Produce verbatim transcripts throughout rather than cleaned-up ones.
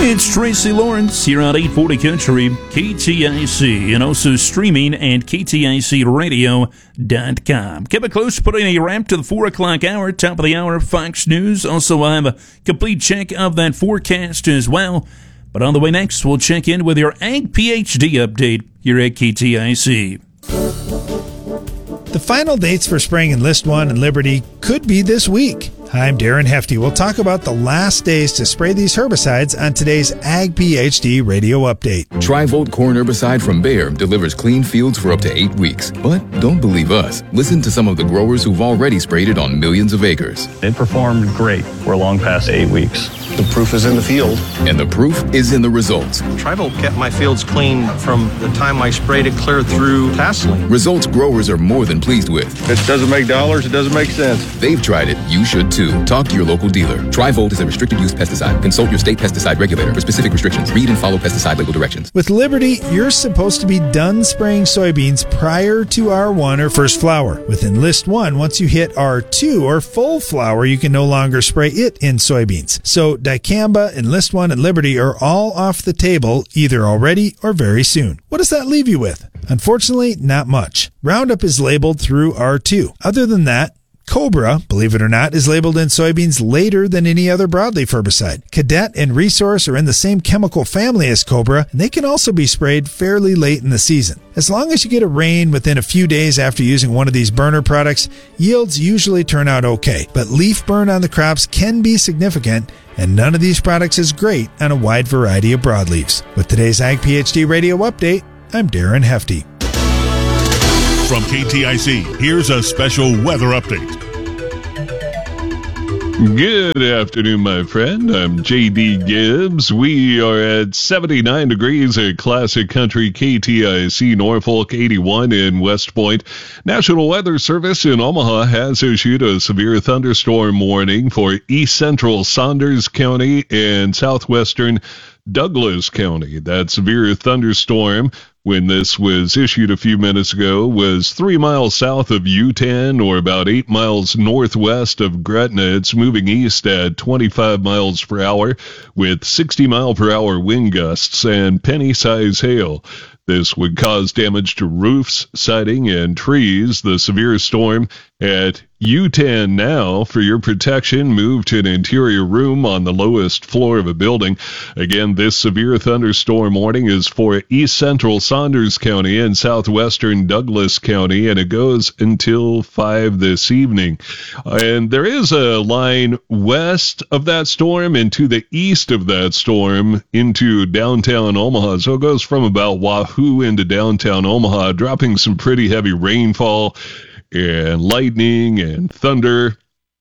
It's Tracy Lawrence here on eight forty Country, K T I C, and also streaming at K T I C radio dot com. Keep it close, putting a wrap to the four o'clock hour, top of the hour, Fox News. Also, I have a complete check of that forecast as well. But on the way next, we'll check in with your Ag PhD update here at K T I C. The final dates for spraying Enlist One and Liberty could be this week. I'm Darren Hefty. We'll talk about the last days to spray these herbicides on today's Ag PhD radio update. Tri-Volt corn herbicide from Bayer delivers clean fields for up to eight weeks. But don't believe us. Listen to some of the growers who've already sprayed it on millions of acres. It performed great. We're long past eight weeks. The proof is in the field. And the proof is in the results. Tri-Volt kept my fields clean from the time I sprayed it clear through tasseling. Results growers are more than pleased with. It doesn't make dollars, it doesn't make sense. They've tried it, you should too. Talk to your local dealer. Tri-Volt is a restricted use pesticide. Consult your state pesticide regulator for specific restrictions. Read and follow pesticide label directions. With Liberty, you're supposed to be done spraying soybeans prior to R one or first flower. With Enlist One, once you hit R two or full flower, you can no longer spray it in soybeans. So dicamba, Enlist One, and Liberty are all off the table, either already or very soon. What does that leave you with? Unfortunately, not much. Roundup is labeled through R two. Other than that, Cobra, believe it or not, is labeled in soybeans later than any other broadleaf herbicide. Cadet and Resource are in the same chemical family as Cobra, and they can also be sprayed fairly late in the season. As long as you get a rain within a few days after using one of these burner products, yields usually turn out okay. But leaf burn on the crops can be significant, and none of these products is great on a wide variety of broadleaves. With today's Ag PhD radio update, I'm Darren Hefty. From K T I C, here's a special weather update. Good afternoon, my friend. I'm J D Gibbs. We are at seventy-nine degrees at Classic Country K T I C Norfolk, eighty-one in West Point. National Weather Service in Omaha has issued a severe thunderstorm warning for east central Saunders County and southwestern Douglas County. That severe thunderstorm, when this was issued a few minutes ago, was three miles south of U ten or about eight miles northwest of Gretna. It's moving east at twenty-five miles per hour with sixty mile per hour wind gusts and penny-size hail. This would cause damage to roofs, siding, and trees. The severe storm at U ten now, for your protection, move to an interior room on the lowest floor of a building. Again, this severe thunderstorm warning is for east central Saunders County and southwestern Douglas County, and it goes until five this evening. And there is a line west of that storm and to the east of that storm into downtown Omaha. So it goes from about Wahoo into downtown Omaha, dropping some pretty heavy rainfall and lightning and thunder.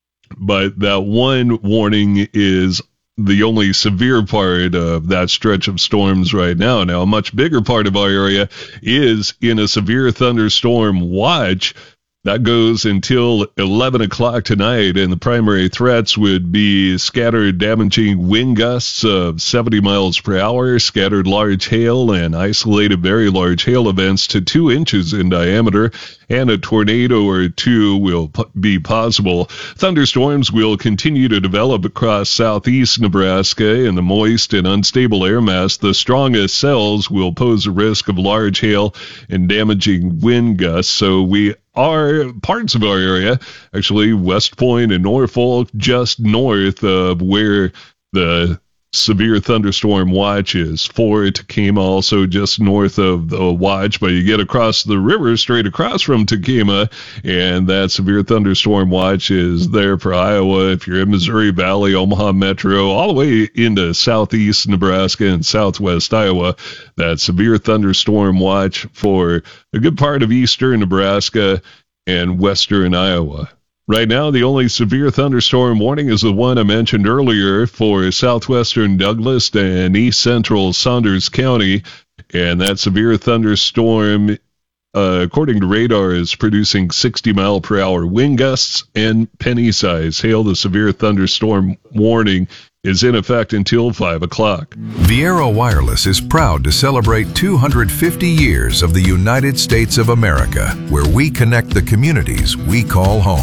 But that one warning is the only severe part of that stretch of storms right now. Now, a much bigger part of our area is in a severe thunderstorm watch. That goes until eleven o'clock tonight, and the primary threats would be scattered damaging wind gusts of seventy miles per hour, scattered large hail, and isolated very large hail events to two inches in diameter, and a tornado or two will p- be possible. Thunderstorms will continue to develop across southeast Nebraska in the moist and unstable air mass. The strongest cells will pose a risk of large hail and damaging wind gusts, so we are parts of our area, actually West Point and Norfolk, just north of where the severe thunderstorm watch is. Fort Takema also just north of the watch, but you get across the river straight across from Takema, and that severe thunderstorm watch is there for Iowa. If you're in Missouri Valley, Omaha Metro, all the way into southeast Nebraska and southwest Iowa, that severe thunderstorm watch for a good part of eastern Nebraska and western Iowa. Right now, the only severe thunderstorm warning is the one I mentioned earlier for southwestern Douglas and east central Saunders County. And that severe thunderstorm, uh, according to radar, is producing sixty mile per hour wind gusts and penny-size hail. The severe thunderstorm warning is in effect until five o'clock. Viera Wireless is proud to celebrate two hundred fifty years of the United States of America, where we connect the communities we call home.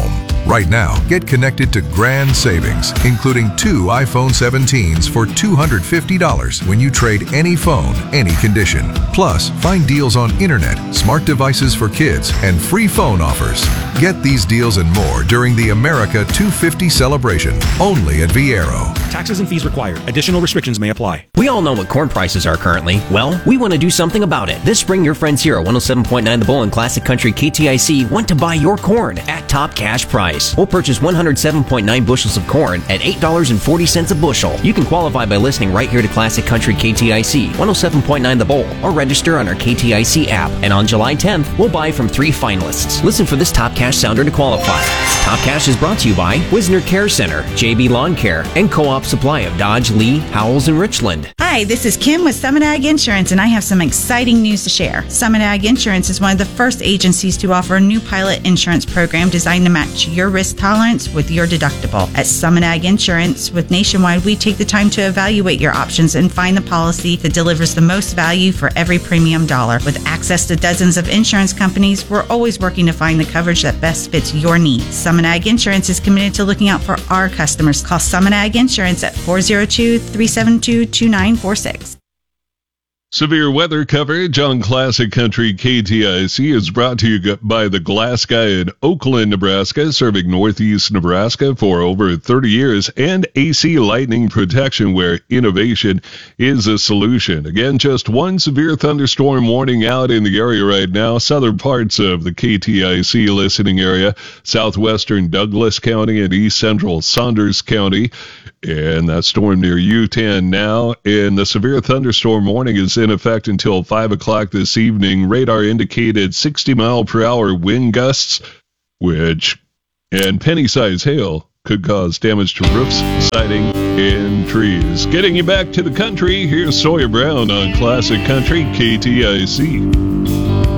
Right now, get connected to grand savings, including two iPhone seventeens for two hundred fifty dollars when you trade any phone, any condition. Plus, find deals on internet, smart devices for kids, and free phone offers. Get these deals and more during the America two fifty celebration, only at Viero. Taxes and fees required. Additional restrictions may apply. We all know what corn prices are currently. Well, we want to do something about it. This spring, your friends here at one oh seven point nine The Bull and Classic Country K T I C want to buy your corn at top cash price. We'll purchase one hundred seven point nine bushels of corn at eight dollars and forty cents a bushel. You can qualify by listening right here to Classic Country K T I C, one oh seven point nine The Bull, or register on our K T I C app. And on July tenth, we'll buy from three finalists. Listen for this Top Cash sounder to qualify. Top Cash is brought to you by Wisner Care Center, J B Lawn Care, and Co-op Supply of Dodge, Lee, Howells, and Richland. Hi, this is Kim with Summit Ag Insurance, and I have some exciting news to share. Summit Ag Insurance is one of the first agencies to offer a new pilot insurance program designed to match your risk tolerance with your deductible. At Summit Ag Insurance with Nationwide, we take the time to evaluate your options and find the policy that delivers the most value for every premium dollar. With access to dozens of insurance companies, we're always working to find the coverage that best fits your needs. Summit Ag Insurance is committed to looking out for our customers. Call Summit Ag Insurance at four oh two, three seven two, two nine four six. Severe weather coverage on Classic Country K T I C is brought to you by the Glass Guy in Oakland, Nebraska, serving northeast Nebraska for over thirty years, and A C Lightning Protection, where innovation is a solution. Again, just one severe thunderstorm warning out in the area right now. Southern parts of the K T I C listening area, southwestern Douglas County and east central Saunders County. And that storm near Utan now. And the severe thunderstorm warning is in effect until five o'clock this evening. Radar indicated sixty mile per hour wind gusts, which, and penny-sized hail, could cause damage to roofs, siding, and trees. Getting you back to the country, here's Sawyer Brown on Classic Country K T I C.